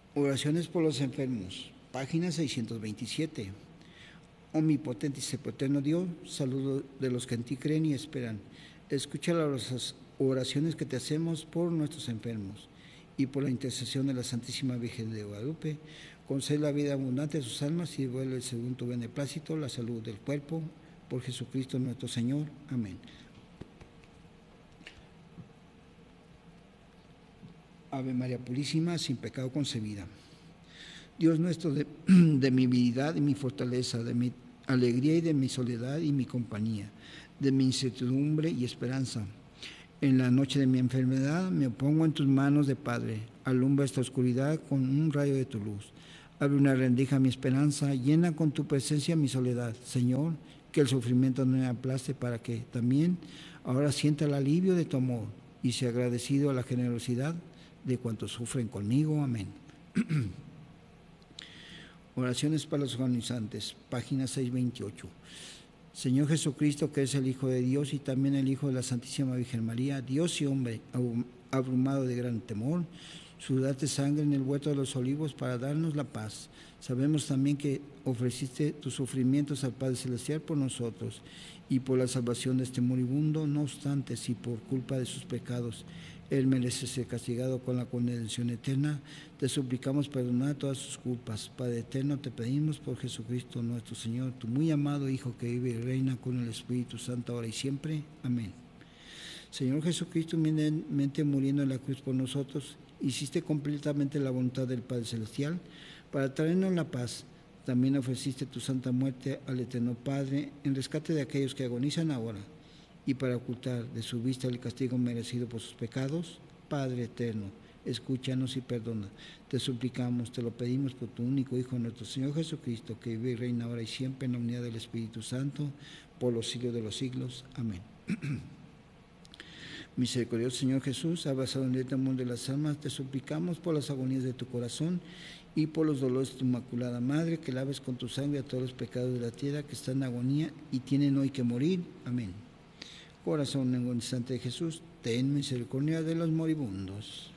Oraciones por los enfermos, página 627. Omnipotente y sepoterno Dios, saludo de los que en ti creen y esperan. Escucha las oraciones que te hacemos por nuestros enfermos y por la intercesión de la Santísima Virgen de Guadalupe. Concede la vida abundante a sus almas y vuelve según tu beneplácito la salud del cuerpo. Por Jesucristo nuestro Señor. Amén. Ave María Purísima, sin pecado concebida. Dios nuestro, de mi vida y mi fortaleza, de mi alegría y de mi soledad y mi compañía, de mi incertidumbre y esperanza. En la noche de mi enfermedad me pongo en tus manos de Padre. Alumbra esta oscuridad con un rayo de tu luz. Abre una rendija a mi esperanza, llena con tu presencia mi soledad. Señor, que el sufrimiento no me aplaste para que también ahora sienta el alivio de tu amor y sea agradecido a la generosidad de cuantos sufren conmigo. Amén. Oraciones para los agonizantes, página 628. Señor Jesucristo, que es el Hijo de Dios y también el Hijo de la Santísima Virgen María, Dios y hombre, abrumado de gran temor, sudaste sangre en el huerto de los olivos para darnos la paz. Sabemos también que ofreciste tus sufrimientos al Padre Celestial por nosotros y por la salvación de este moribundo. No obstante, si por culpa de sus pecados Él merece ser castigado con la condenación eterna, te suplicamos perdonar todas sus culpas. Padre eterno, te pedimos por Jesucristo nuestro Señor, tu muy amado Hijo, que vive y reina con el Espíritu Santo ahora y siempre. Amén. Señor Jesucristo, humildemente muriendo en la cruz por nosotros, hiciste completamente la voluntad del Padre Celestial para traernos la paz. También ofreciste tu santa muerte al Eterno Padre en rescate de aquellos que agonizan ahora y para ocultar de su vista el castigo merecido por sus pecados. Padre eterno, escúchanos y perdona. Te suplicamos, te lo pedimos por tu único Hijo, nuestro Señor Jesucristo, que vive y reina ahora y siempre en la unidad del Espíritu Santo, por los siglos de los siglos. Amén. Misericordioso Señor Jesús, abrazado en el mundo de las almas, te suplicamos por las agonías de tu corazón y por los dolores de tu Inmaculada Madre, que laves con tu sangre a todos los pecados de la tierra que están en agonía y tienen hoy que morir. Amén. Corazón agonizante de Jesús, ten misericordia de los moribundos.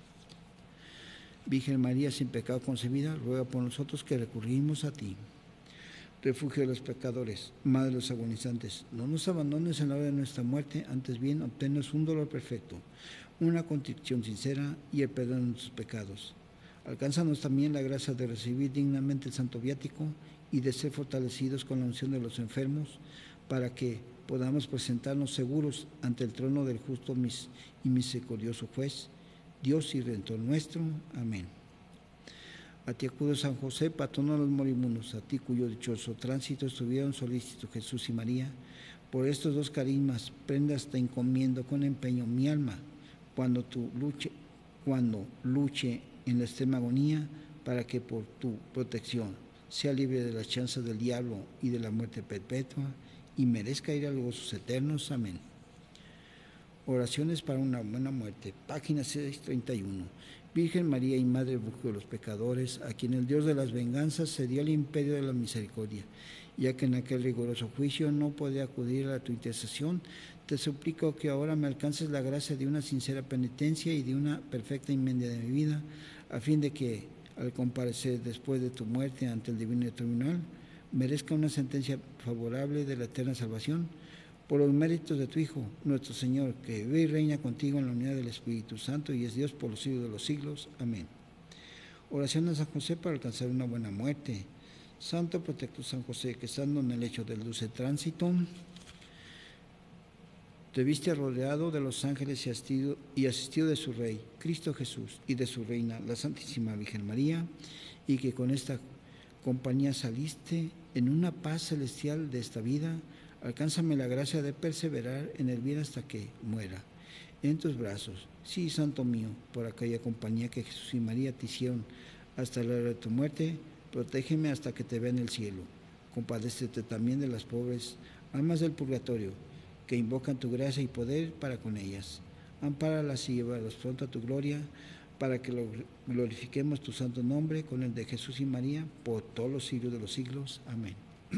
Virgen María, sin pecado concebida, ruega por nosotros que recurrimos a ti. Refugio de los pecadores, Madre de los agonizantes, no nos abandones en la hora de nuestra muerte, antes bien obténnos un dolor perfecto, una contrición sincera y el perdón de nuestros pecados. Alcánzanos también la gracia de recibir dignamente el santo viático y de ser fortalecidos con la unción de los enfermos, para que podamos presentarnos seguros ante el trono del justo y misericordioso juez, Dios y Redentor nuestro. Amén. A ti acudo, San José, patrono de los moribundos, a ti cuyo dichoso tránsito estuvieron solícitos Jesús y María. Por estos dos carismas, prendas te encomiendo con empeño mi alma, cuando luche en la extrema agonía, para que por tu protección sea libre de las chanzas del diablo y de la muerte perpetua, y merezca ir a los gozos eternos. Amén. Oraciones para una buena muerte, página 631. Virgen María y Madre de los pecadores, a quien el Dios de las venganzas cedió el imperio de la misericordia, ya que en aquel riguroso juicio no podía acudir a tu intercesión, te suplico que ahora me alcances la gracia de una sincera penitencia y de una perfecta enmienda de mi vida, a fin de que, al comparecer después de tu muerte ante el divino tribunal, merezca una sentencia favorable de la eterna salvación, por los méritos de tu Hijo, nuestro Señor, que vive y reina contigo en la unidad del Espíritu Santo y es Dios por los siglos de los siglos. Amén. Oración a San José para alcanzar una buena muerte. Santo protector San José, que estando en el lecho del dulce tránsito, te viste rodeado de los ángeles y asistido de su Rey, Cristo Jesús, y de su Reina, la Santísima Virgen María, y que con esta compañía saliste en una paz celestial de esta vida. Alcánzame la gracia de perseverar en el bien hasta que muera en tus brazos. Sí, Santo mío, por aquella compañía que Jesús y María te hicieron hasta la hora de tu muerte, protégeme hasta que te vea en el cielo. Compadécete también de las pobres almas del purgatorio, que invocan tu gracia y poder para con ellas. Ampáralas y llévalas pronto a tu gloria, para que glorifiquemos tu santo nombre con el de Jesús y María por todos los siglos de los siglos. Amén.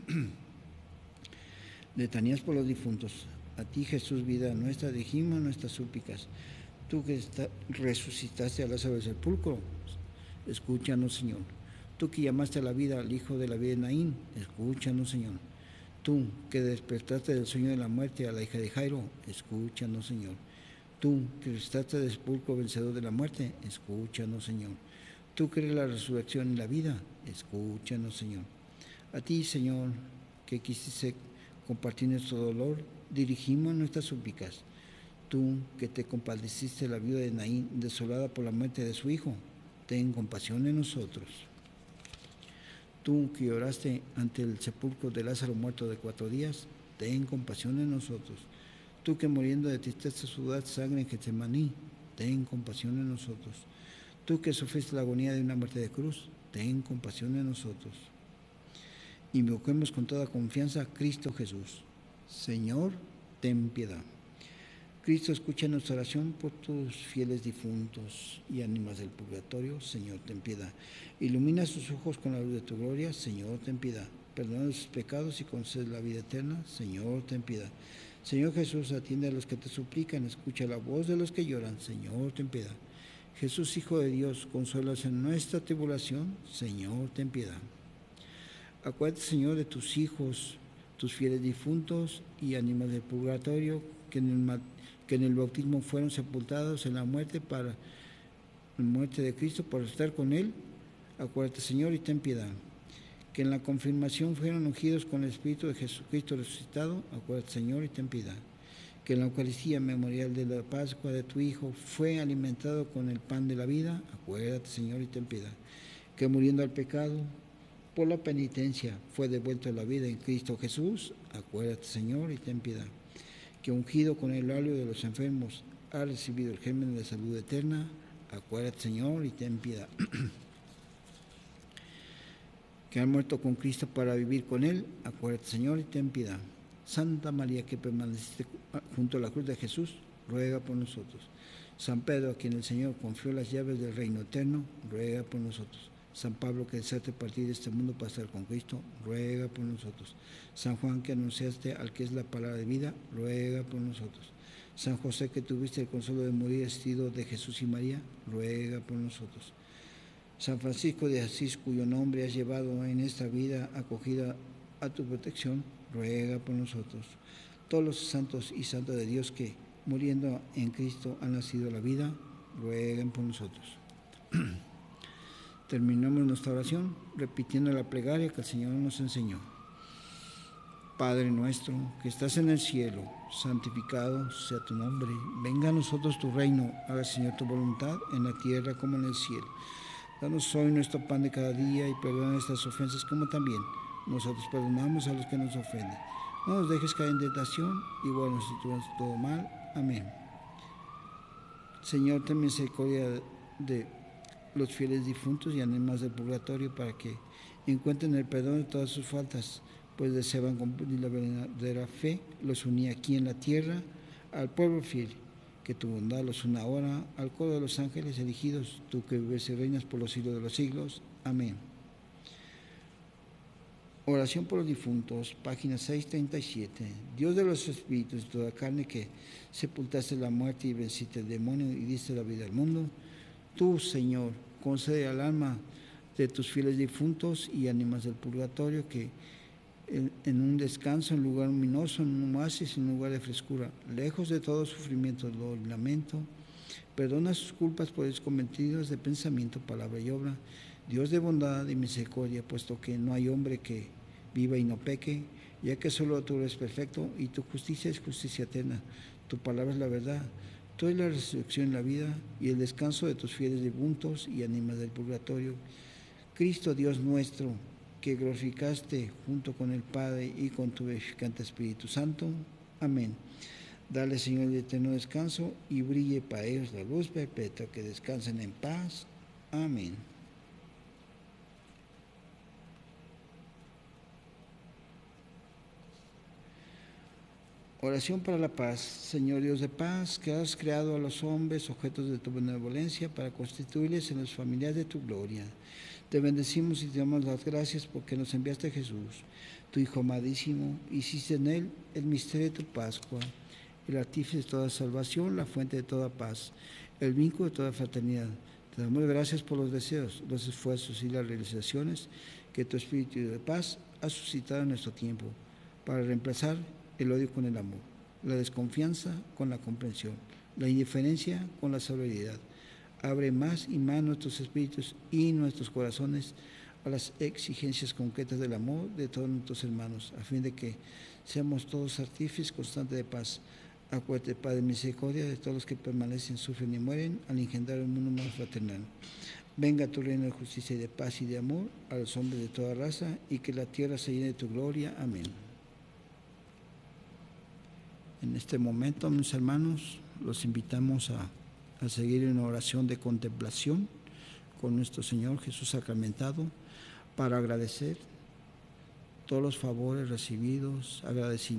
Letanías por los difuntos. A ti, Jesús, vida nuestra, dirigimos nuestras súplicas. Tú que resucitaste a Lázaro del sepulcro, escúchanos, Señor. Tú que llamaste a la vida al hijo de la vida de Naín, escúchanos, Señor. Tú que despertaste del sueño de la muerte a la hija de Jairo, escúchanos, Señor. Tú que resucitaste del sepulcro vencedor de la muerte, escúchanos, Señor. Tú que eres la resurrección y la vida, escúchanos, Señor. A ti, Señor, que quisiste compartir nuestro dolor, dirigimos nuestras súplicas. Tú que te compadeciste de la viuda de Naín, desolada por la muerte de su hijo, ten compasión de nosotros. Tú que lloraste ante el sepulcro de Lázaro muerto de 4 días, ten compasión de nosotros. Tú que muriendo de tristeza sudaste sangre en Getsemaní, ten compasión de nosotros. Tú que sufriste la agonía de una muerte de cruz, ten compasión de nosotros. Invoquemos con toda confianza a Cristo Jesús. Señor, ten piedad. Cristo, escucha nuestra oración por tus fieles difuntos y ánimas del purgatorio. Señor, ten piedad. Ilumina sus ojos con la luz de tu gloria. Señor, ten piedad. Perdona sus pecados y concede la vida eterna. Señor, ten piedad. Señor Jesús, atiende a los que te suplican. Escucha la voz de los que lloran. Señor, ten piedad. Jesús, Hijo de Dios, consuélanos en nuestra tribulación. Señor, ten piedad. Acuérdate, Señor, de tus hijos, tus fieles difuntos y ánimas del purgatorio que en el bautismo fueron sepultados en la muerte de Cristo para estar con Él. Acuérdate, Señor, y ten piedad. Que en la confirmación fueron ungidos con el Espíritu de Jesucristo resucitado. Acuérdate, Señor, y ten piedad. Que en la Eucaristía memorial de la Pascua de tu Hijo fue alimentado con el pan de la vida. Acuérdate, Señor, y ten piedad. Que muriendo al pecado, por la penitencia, fue devuelto a la vida en Cristo Jesús. Acuérdate, Señor, y ten piedad. Que ungido con el óleo de los enfermos ha recibido el germen de salud eterna. Acuérdate, Señor, y ten piedad. Que ha muerto con Cristo para vivir con Él. Acuérdate, Señor, y ten piedad. Santa María, que permaneciste junto a la cruz de Jesús, ruega por nosotros. San Pedro, a quien el Señor confió las llaves del reino eterno, ruega por nosotros. San Pablo, que deseaste partir de este mundo para estar con Cristo, ruega por nosotros. San Juan, que anunciaste al que es la palabra de vida, ruega por nosotros. San José, que tuviste el consuelo de morir asistido de Jesús y María, ruega por nosotros. San Francisco de Asís, cuyo nombre has llevado en esta vida acogida a tu protección, ruega por nosotros. Todos los santos y santas de Dios que, muriendo en Cristo, han nacido a la vida, rueguen por nosotros. Terminamos nuestra oración repitiendo la plegaria que el Señor nos enseñó. Padre nuestro, que estás en el cielo, santificado sea tu nombre. Venga a nosotros tu reino, haga, Señor, tu voluntad en la tierra como en el cielo. Danos hoy nuestro pan de cada día y perdona nuestras ofensas como también nosotros perdonamos a los que nos ofenden. No nos dejes caer en tentación y guárdanos de todo mal. Amén. Señor, ten misericordia de los fieles difuntos y ánimas del purgatorio para que encuentren el perdón de todas sus faltas, pues deseaban cumplir la verdadera fe. Los uní aquí en la tierra al pueblo fiel. Que tu bondad los una ahora al coro de los ángeles elegidos, tú que vives y reinas por los siglos de los siglos. Amén. Oración por los difuntos, página 637. Dios de los espíritus y toda carne, que sepultaste la muerte y venciste el demonio y diste la vida al mundo, tú, Señor, concede al alma de tus fieles difuntos y ánimas del purgatorio que en un descanso, en un lugar luminoso, en un oasis, en un lugar de frescura, lejos de todo sufrimiento, dolor y lamento, perdona sus culpas por ellos cometidos de pensamiento, palabra y obra. Dios de bondad y misericordia, puesto que no hay hombre que viva y no peque, ya que solo tú eres perfecto y tu justicia es justicia eterna. Tu palabra es la verdad. Tú eres la resurrección y la vida y el descanso de tus fieles difuntos y ánimas del purgatorio. Cristo, Dios nuestro, que glorificaste junto con el Padre y con tu vivificante Espíritu Santo. Amén. Dale, Señor, el eterno descanso y brille para ellos la luz perpetua, que descansen en paz. Amén. Oración para la paz. Señor Dios de paz, que has creado a los hombres objetos de tu benevolencia para constituirles en los familiares de tu gloria. Te bendecimos y te damos las gracias porque nos enviaste a Jesús, tu Hijo amadísimo, hiciste en él el misterio de tu Pascua, el artífice de toda salvación, la fuente de toda paz, el vínculo de toda fraternidad. Te damos gracias por los deseos, los esfuerzos y las realizaciones que tu Espíritu de paz ha suscitado en nuestro tiempo para reemplazar el odio con el amor, la desconfianza con la comprensión, la indiferencia con la solidaridad. Abre más y más nuestros espíritus y nuestros corazones a las exigencias concretas del amor de todos nuestros hermanos, a fin de que seamos todos artífices constantes de paz. Acuérdate, Padre, misericordia de todos los que permanecen, sufren y mueren al engendrar un mundo más fraternal. Venga tu reino de justicia y de paz y de amor a los hombres de toda raza, y que la tierra se llene de tu gloria. Amén. En este momento, mis hermanos, los invitamos a seguir en oración de contemplación con nuestro Señor Jesús sacramentado, para agradecer todos los favores recibidos, agradecimientos